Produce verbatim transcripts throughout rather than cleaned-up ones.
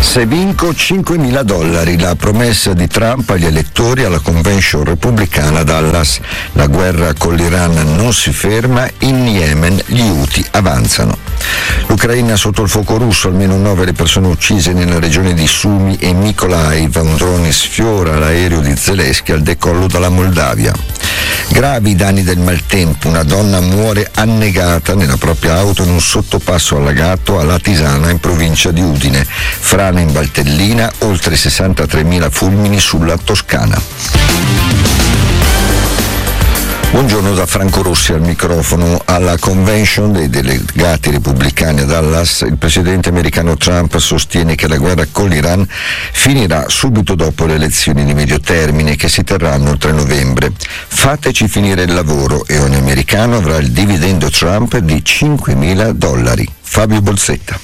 Se vinco cinquemila dollari, la promessa di Trump agli elettori alla convention repubblicana a Dallas. La guerra con l'Iran non si ferma, in Yemen gli Houthi avanzano. L'Ucraina sotto il fuoco russo, almeno nove le persone uccise nella regione di Sumy e Mykolaiv. Un drone sfiora l'aereo di Zelensky al decollo dalla Moldavia. Gravi i danni del maltempo, una donna muore annegata nella propria auto in un sottopasso allagato a Latisana in provincia di Udine. Frana in Valtellina, oltre sessantatremila fulmini sulla Toscana. Buongiorno da Franco Rossi al microfono. Alla convention dei delegati repubblicani a Dallas, il presidente americano Trump sostiene che la guerra con l'Iran finirà subito dopo le elezioni di medio termine che si terranno il tre novembre. Fateci finire il lavoro e ogni americano avrà il dividendo Trump di cinquemila dollari. Fabio Bolsetta.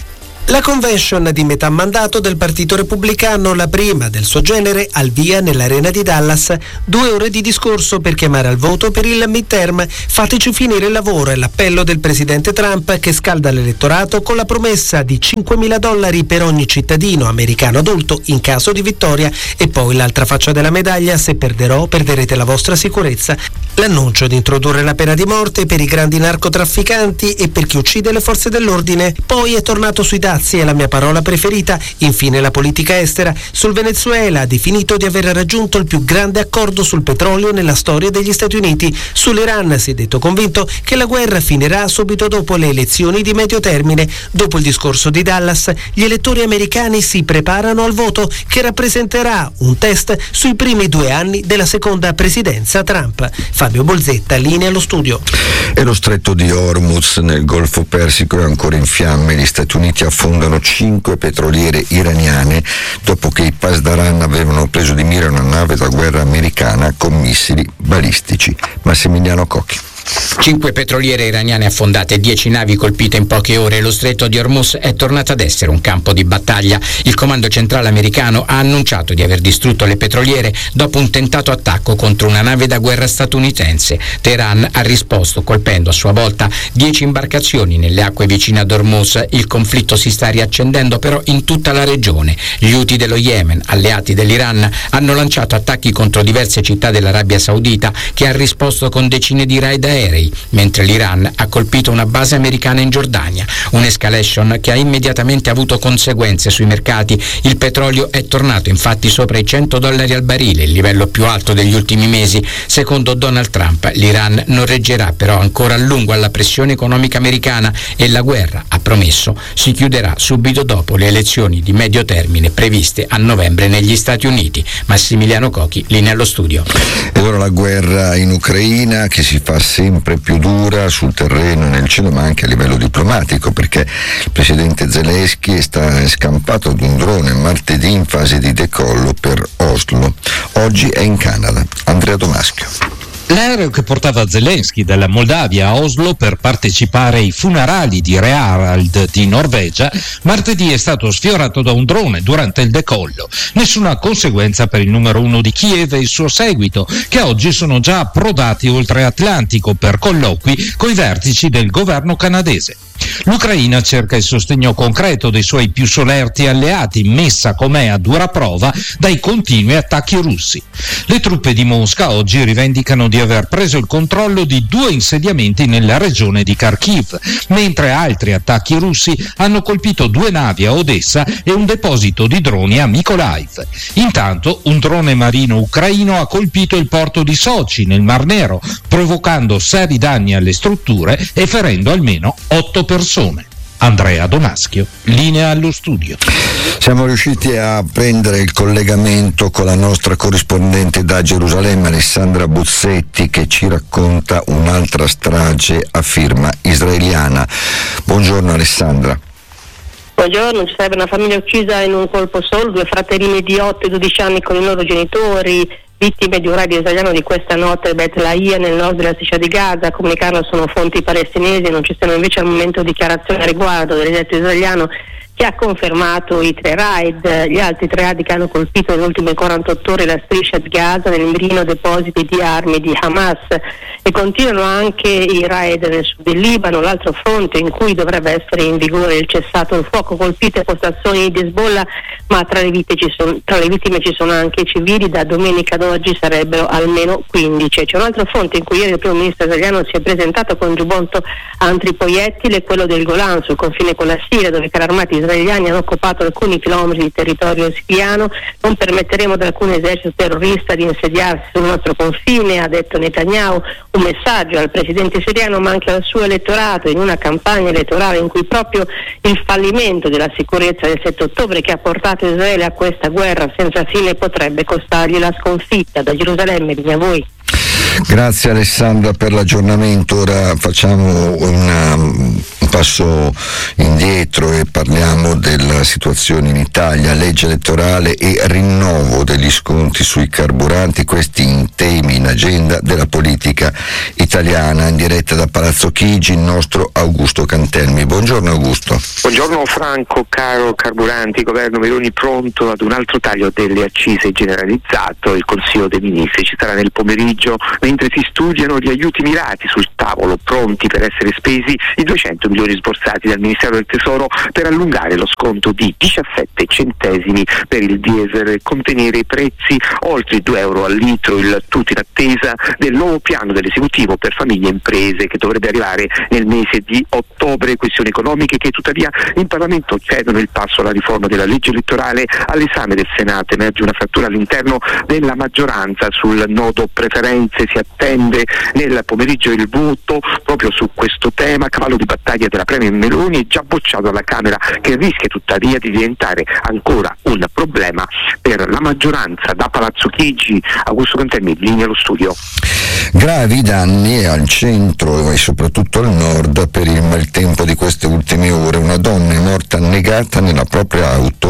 La convention di metà mandato del Partito Repubblicano, la prima del suo genere, al via nell'arena di Dallas. Due ore di discorso per chiamare al voto per il midterm. Fateci finire il lavoro è l'appello del presidente Trump, che scalda l'elettorato con la promessa di cinquemila dollari per ogni cittadino americano adulto in caso di vittoria. E poi l'altra faccia della medaglia: se perderò, perderete la vostra sicurezza. L'annuncio di introdurre la pena di morte per i grandi narcotrafficanti e per chi uccide le forze dell'ordine. Poi è tornato sui dazi. È la mia parola preferita. Infine la politica estera. Sul Venezuela ha definito di aver raggiunto il più grande accordo sul petrolio nella storia degli Stati Uniti. Sull'Iran si è detto convinto che la guerra finirà subito dopo le elezioni di medio termine. Dopo il discorso di Dallas, gli elettori americani si preparano al voto, che rappresenterà un test sui primi due anni della seconda presidenza Trump. Fabio Bolsetta, linea allo studio. E lo stretto di Hormuz nel Golfo Persico è ancora in fiamme. Gli Stati Uniti affondano cinque petroliere iraniane dopo che i Pasdaran avevano preso di mira una nave da guerra americana con missili balistici. Massimiliano Cocchi. Cinque petroliere iraniane affondate e dieci navi colpite in poche ore. Lo stretto di Hormuz è tornato ad essere un campo di battaglia. Il comando centrale americano ha annunciato di aver distrutto le petroliere dopo un tentato attacco contro una nave da guerra statunitense. Teheran ha risposto colpendo a sua volta dieci imbarcazioni nelle acque vicine ad Hormuz. Il conflitto si sta riaccendendo però in tutta la regione. Gli Houthi dello Yemen, alleati dell'Iran, hanno lanciato attacchi contro diverse città dell'Arabia Saudita, che ha risposto con decine di raid aerei, mentre l'Iran ha colpito una base americana in Giordania. Un'escalation che ha immediatamente avuto conseguenze sui mercati. Il petrolio è tornato infatti sopra i cento dollari al barile, il livello più alto degli ultimi mesi. Secondo Donald Trump, l'Iran non reggerà però ancora a lungo alla pressione economica americana e la guerra, ha promesso, si chiuderà subito dopo le elezioni di medio termine previste a novembre negli Stati Uniti. Massimiliano Cocchi, linea allo studio. E ora la guerra in Ucraina, che si fa sempre più dura sul terreno e nel cielo, ma anche a livello diplomatico, perché il presidente Zelensky sta scampato ad un drone martedì in fase di decollo per Oslo. Oggi è in Canada. Andrea Domaschio. L'aereo che portava Zelensky dalla Moldavia a Oslo per partecipare ai funerali di Re Harald di Norvegia martedì è stato sfiorato da un drone durante il decollo. Nessuna conseguenza per il numero uno di Kiev e il suo seguito, che oggi sono già approdati oltre Atlantico per colloqui coi vertici del governo canadese. L'Ucraina cerca il sostegno concreto dei suoi più solerti alleati, messa com'è a dura prova dai continui attacchi russi. Le truppe di Mosca oggi rivendicano di aver preso il controllo di due insediamenti nella regione di Kharkiv, mentre altri attacchi russi hanno colpito due navi a Odessa e un deposito di droni a Mykolaiv. Intanto un drone marino ucraino ha colpito il porto di Sochi nel Mar Nero, provocando seri danni alle strutture e ferendo almeno otto persone. Andrea Domaschio, linea allo studio. Siamo riusciti a prendere il collegamento con la nostra corrispondente da Gerusalemme, Alessandra Buzzetti, che ci racconta un'altra strage a firma israeliana. Buongiorno Alessandra. Buongiorno, ci sarebbe una famiglia uccisa in un colpo solo, due fratellini di otto e dodici anni con i loro genitori, vittime di un raid israeliano di questa notte a Bet Laia nel nord della striscia di Gaza. A comunicarlo sono fonti palestinesi, non ci sono invece al momento dichiarazioni a riguardo dell'esercito israeliano, che ha confermato i tre raid, gli altri tre raid che hanno colpito nelle ultime quarantotto ore la striscia di Gaza, nel mirino depositi di armi di Hamas, e continuano anche i raid nel sud del Libano, l'altro fronte in cui dovrebbe essere in vigore il cessato il fuoco. Colpite postazioni di Hezbollah, ma tra le, ci son, tra le vittime ci sono anche civili, da domenica ad oggi sarebbero almeno quindici. C'è un altro fronte in cui ieri il primo ministro israeliano si è presentato con giubbotto antiproiettile, quello del Golan sul confine con la Siria, dove i carri armati israeliani hanno occupato alcuni chilometri di territorio siriano. Non permetteremo ad alcun esercito terrorista di insediarsi sul nostro confine, ha detto Netanyahu, un messaggio al presidente siriano ma anche al suo elettorato in una campagna elettorale in cui proprio il fallimento della sicurezza del sette ottobre, che ha portato Israele a questa guerra senza fine, potrebbe costargli la sconfitta. Da Gerusalemme, linea a voi. Grazie Alessandra per l'aggiornamento. Ora facciamo una, un passo indietro e parliamo della situazione in Italia, legge elettorale e rinnovo degli sconti sui carburanti, questi temi in agenda della politica italiana. In diretta da Palazzo Chigi il nostro Augusto Cantelmi. Buongiorno Augusto. Buongiorno Franco. Caro carburanti, governo Meloni pronto ad un altro taglio delle accise generalizzato. Il Consiglio dei Ministri ci sarà nel pomeriggio, mentre si studiano gli aiuti mirati sul tavolo, pronti per essere spesi i duecento milioni sborsati dal Ministero del Tesoro per allungare lo sconto di diciassette centesimi per il diesel e contenere i prezzi oltre i due euro al litro, il tutto in attesa del nuovo piano dell'esecutivo per famiglie e imprese che dovrebbe arrivare nel mese di ottobre. Questioni economiche che tuttavia in Parlamento cedono il passo alla riforma della legge elettorale. All'esame del Senato emerge una frattura all'interno della maggioranza sul nodo preferenze. Si attende nel pomeriggio il voto proprio su questo tema, cavallo di battaglia della Premier Meloni, già bocciato alla Camera, che rischia tuttavia di diventare ancora un problema per la maggioranza. Da Palazzo Chigi, Augusto Cantelmi, linea allo studio. Gravi danni al centro e soprattutto al nord per il maltempo di queste ultime ore. Una donna è morta annegata nella propria auto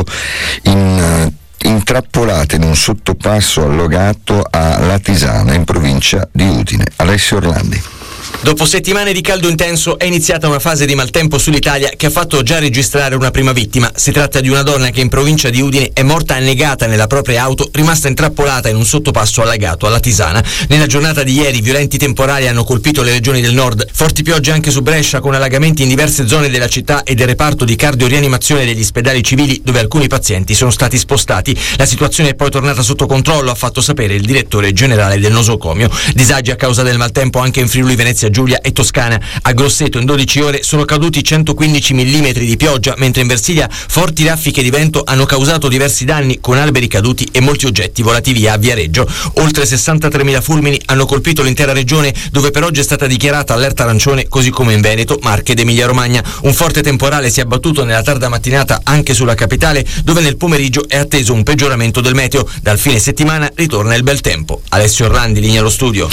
in intrappolata in un sottopasso allogato a Latisana in provincia di Udine. Alessio Orlandi. Dopo settimane di caldo intenso è iniziata una fase di maltempo sull'Italia che ha fatto già registrare una prima vittima. Si tratta di una donna che in provincia di Udine è morta annegata nella propria auto, rimasta intrappolata in un sottopasso allagato alla Tisana. Nella giornata di ieri violenti temporali hanno colpito le regioni del nord, forti piogge anche su Brescia con allagamenti in diverse zone della città e del reparto di cardiorianimazione degli ospedali civili dove alcuni pazienti sono stati spostati. La situazione è poi tornata sotto controllo, ha fatto sapere il direttore generale del nosocomio. Disagi a causa del maltempo anche in Friuli Venezia Giulia e Toscana. A Grosseto in dodici ore sono caduti centoquindici millimetri di pioggia, mentre in Versilia forti raffiche di vento hanno causato diversi danni con alberi caduti e molti oggetti volati via a Viareggio. Oltre sessantatremila fulmini hanno colpito l'intera regione, dove per oggi è stata dichiarata allerta arancione, così come in Veneto, Marche ed Emilia Romagna. Un forte temporale si è abbattuto nella tarda mattinata anche sulla capitale, dove nel pomeriggio è atteso un peggioramento del meteo. Dal fine settimana ritorna il bel tempo. Alessio Orlandi, linea allo studio.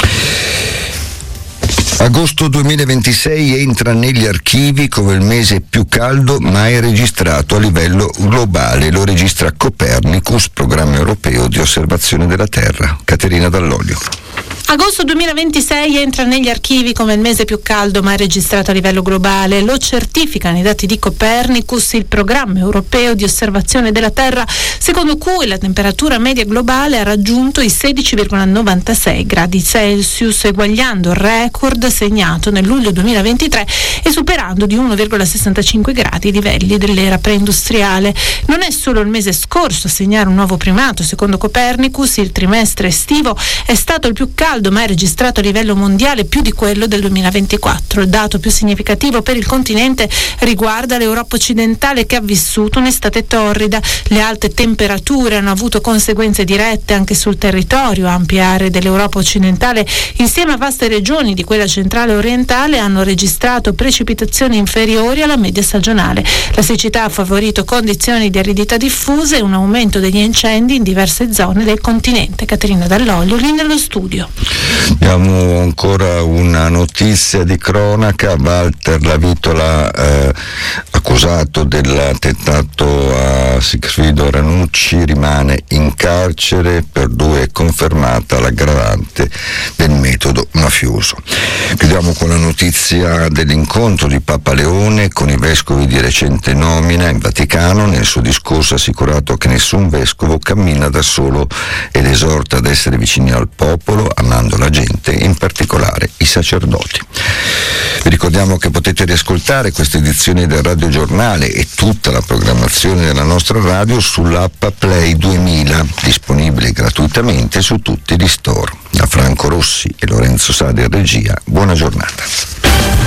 Agosto duemilaventisei entra negli archivi come il mese più caldo mai registrato a livello globale. Lo registra Copernicus, programma europeo di osservazione della Terra. Caterina Dall'Olio. Agosto duemilaventisei entra negli archivi come il mese più caldo mai registrato a livello globale. Lo certificano i dati di Copernicus, il programma europeo di osservazione della Terra, secondo cui la temperatura media globale ha raggiunto i sedici virgola novantasei gradi Celsius, eguagliando il record segnato nel luglio duemilaventitré e superando di uno virgola sessantacinque gradi i livelli dell'era preindustriale. Non è solo il mese scorso a segnare un nuovo primato. Secondo Copernicus, il trimestre estivo è stato il più caldo mai registrato a livello mondiale, più di quello del duemilaventiquattro. Il dato più significativo per il continente riguarda l'Europa occidentale, che ha vissuto un'estate torrida. Le alte temperature hanno avuto conseguenze dirette anche sul territorio. Ampie aree dell'Europa occidentale, insieme a vaste regioni di quella centrale e orientale, hanno registrato precipitazioni inferiori alla media stagionale. La siccità ha favorito condizioni di aridità diffuse e un aumento degli incendi in diverse zone del continente. Caterina Dall'Olio, linea allo studio. Diamo ancora una notizia di cronaca. Walter Lavitola, eh, accusato dell'attentato a Sigfrido Ranucci, rimane in carcere, per due è confermata l'aggravante del metodo mafioso. Chiudiamo con la notizia dell'incontro di Papa Leone con i vescovi di recente nomina in Vaticano. Nel suo discorso ha assicurato che nessun vescovo cammina da solo ed esorta ad essere vicini al popolo, amando la gente, in particolare i sacerdoti. Vi ricordiamo che potete riascoltare queste edizioni del Radio Giornale e tutta la programmazione della nostra radio sull'app Play duemila, disponibile gratuitamente su tutti gli store. Da Franco Rossi e Lorenzo Sade in regia, buona giornata.